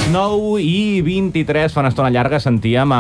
9:23, fa una estona llarga, sentíem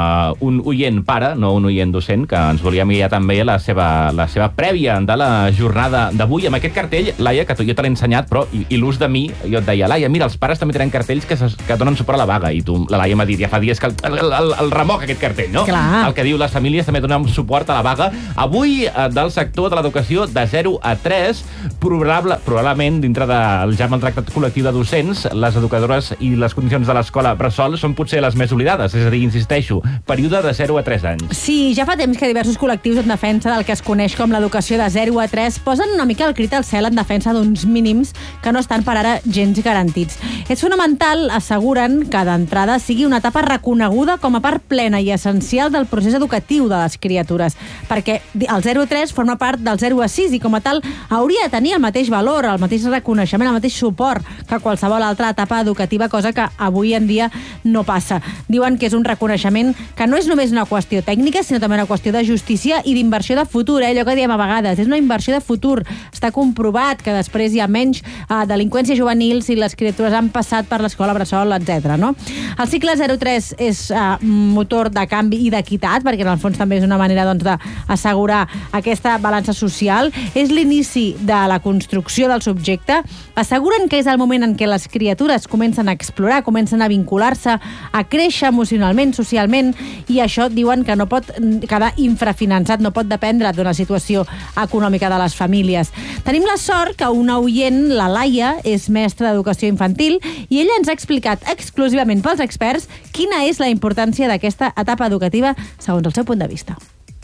un oient pare, no un oient docent, que ens volia enviar també la seva prèvia de la jornada d'avui. Amb aquest cartell, Laia, que jo te l'he ensenyat, però i l'ús de mi, jo et deia, Laia, mira, els pares també tenen cartells que donen suport a la vaga. I tu, la Laia m'ha dit, ja fa dies que el remoc aquest cartell, no? Clar. El que diu les famílies també donen suport a la vaga. Avui, del sector de l'educació de 0 a 3, probablement, dintre del ja maltractat col·lectiu de docents, les educadores i les condicions de l'escola bressol són potser les més oblidades. És a dir, insisteixo, període de 0 a 3 anys. Sí, ja fa temps que diversos col·lectius en defensa del que es coneix com l'educació de 0 a 3 posen una mica el crit al cel en defensa d'uns mínims que no estan per ara gens garantits. És fonamental, asseguren, que d'entrada sigui una etapa reconeguda com a part plena i essencial del procés educatiu de les criatures, perquè el 0 a 3 forma part del 0 a 6 i com a tal hauria de tenir el mateix valor, el mateix reconeixement, el mateix suport que qualsevol altra etapa educativa, cosa que avui en dia no passa. Diuen que és un reconeixement que no és només una qüestió tècnica, sinó també una qüestió de justícia i d'inversió de futur, allò que diem a vegades, és una inversió de futur. Està comprovat que després hi ha menys delinqüència juvenil si les criatures han passat per l'escola bressol, etc. No? El cicle 0-3 és motor de canvi i d'equitat, perquè en el fons també és una manera d'assegurar aquesta balança social. És l'inici de la construcció del subjecte. Asseguren que és el moment en què les criatures comencen a explorar, comencen a vincular-se, a créixer emocionalment, socialment, i això diuen que no pot quedar infrafinançat, no pot dependre d'una situació econòmica de les famílies. Tenim la sort que una oient, la Laia, és mestra d'educació infantil i ella ens ha explicat exclusivament pels experts quina és la importància d'aquesta etapa educativa segons el seu punt de vista.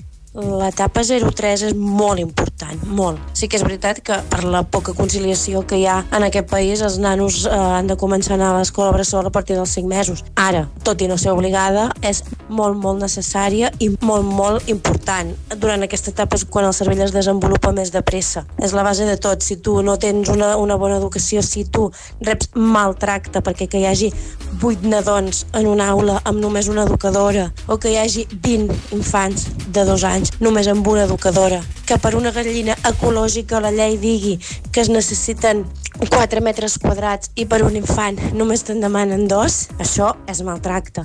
L'etapa 0-3 és molt important, molt. Sí que és veritat que per la poca conciliació que hi ha en aquest país, els nanos han de començar a anar a l'escola bressol a partir dels 5 mesos. Ara, tot i no ser obligada, és molt, molt necessària i molt, molt important. Durant aquesta etapa és quan el cervell es desenvolupa més de pressa. És la base de tot. Si tu no tens una bona educació, si tu reps maltracte perquè que hi hagi 8 nadons en una aula amb només una educadora o que hi hagi 20 infants de 2 anys només amb una educadora, que per una gallina ecològica la llei digui que es necessiten 4 metres quadrats i per un infant només te'n demanen 2, això és maltracte.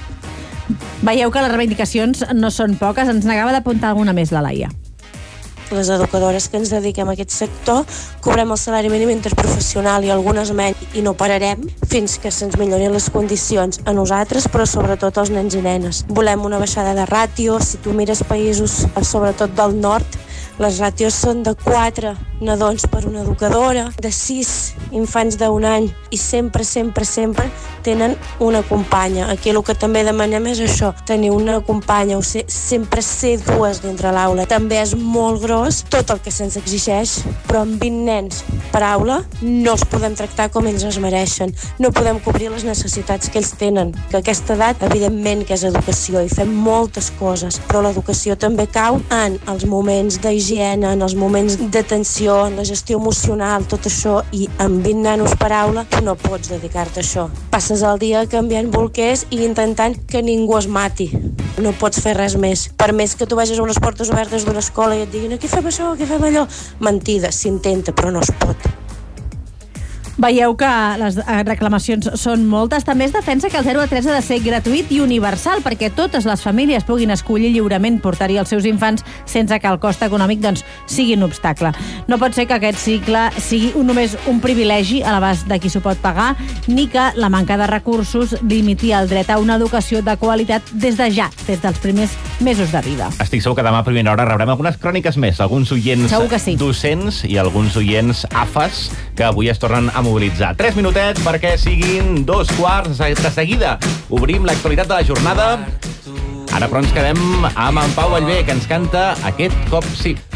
Veieu que les reivindicacions no són poques. Ens negava d'apuntar alguna més la Laia. Les educadores que ens dediquem a aquest sector cobrem el salari mínim interprofessional i algunes menys, i no pararem fins que se'ns millorin les condicions a nosaltres, però sobretot als nens i nenes. Volem una baixada de ràtio. Si tu mires països, sobretot del nord, les ràtios són de 4 nadons per una educadora, de 6 infants d'1 any, i sempre, sempre, sempre tenen una companya. Aquí el que també demanem és això, tenir una companya, sempre ser 2 dintre l'aula. També és molt gros tot el que se'ns exigeix, però amb 20 nens per aula no els podem tractar com ells es mereixen. No podem cobrir les necessitats que ells tenen, que a aquesta edat, evidentment que és educació, i fem moltes coses, però l'educació també cau en els moments d'higiene, en els moments d'atenció, en la gestió emocional, tot això, i amb 20 nanos per aula tu no pots dedicar-te a això. Passes el dia canviant bolquers i intentant que ningú es mati. No pots fer res més. Per més que tu vagis a unes portes obertes d'una escola i et diguin aquí fem això, aquí fem allò, mentida, s'intenta, però no es pot. Veieu que les reclamacions són moltes. També es defensa que el 0 a 3 ha de ser gratuït i universal perquè totes les famílies puguin escollir lliurement portar-hi els seus infants sense que el cost econòmic sigui un obstacle. No pot ser que aquest cicle sigui només un privilegi a l'abast de qui s'ho pot pagar, ni que la manca de recursos limiti el dret a una educació de qualitat des de ja, des dels primers mesos de vida. Estic segur que demà a primera hora rebrem algunes cròniques més, alguns oients sí. Docents i alguns oients AFAS que avui es tornen a mobilitzar. 3 minutets perquè siguin 2:15. De seguida obrim l'actualitat de la jornada. Ara però ens quedem amb en Pau Vallvé, que ens canta Aquest cop sí.